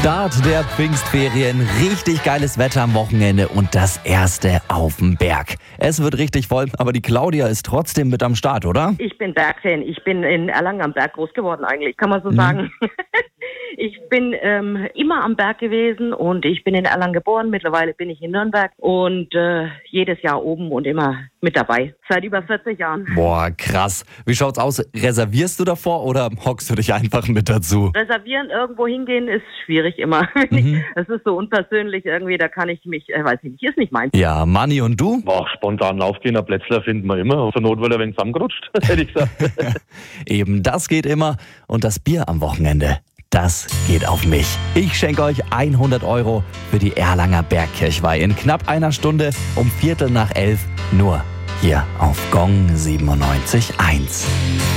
Start der Pfingstferien, richtig geiles Wetter am Wochenende und das erste auf dem Berg. Es wird richtig voll, aber die Claudia ist trotzdem mit am Start, oder? Ich bin Bergfan. Ich bin in Erlangen am Berg groß geworden eigentlich, kann man so sagen. Ich bin immer am Berg gewesen und ich bin in Erlangen geboren. Mittlerweile bin ich in Nürnberg und jedes Jahr oben und immer mit dabei. Seit über 40 Jahren. Boah, krass. Wie schaut's aus? Reservierst du davor oder hockst du dich einfach mit dazu? Reservieren, irgendwo hingehen ist schwierig immer. Es ist so unpersönlich irgendwie, da kann ich mich, weiß ich nicht, ist nicht meins. Ja, Manni, und du? Boah, spontan aufgehen, ein Plätzler finden wir immer. Zur Not, weil er wenn zusammengerutscht, hätte ich gesagt. Eben, das geht immer. Und das Bier am Wochenende, das geht auf mich. Ich schenke euch 100 € für die Erlanger Bergkirchweih in knapp einer Stunde um 11:15 nur hier auf Gong 97.1.